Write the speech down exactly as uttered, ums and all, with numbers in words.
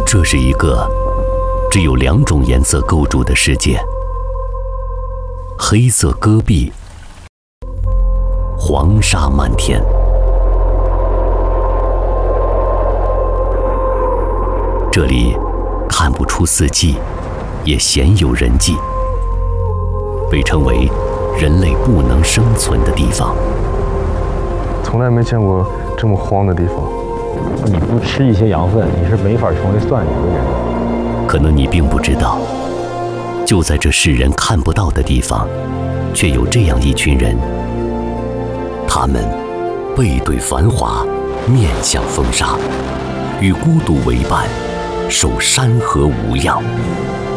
这是一个只有两种颜色构筑的世界：黑色戈壁，黄沙漫天。这里看不出四季，也鲜有人迹，被称为人类不能生存的地方。 从来没见过这么荒的地方。 你不吃一些养分，你是没法成为算鱼的人。 可能你并不知道，就在这世人看不到的地方，却有这样一群人，他们背对繁华，面向风沙，与孤独为伴，守山河无恙。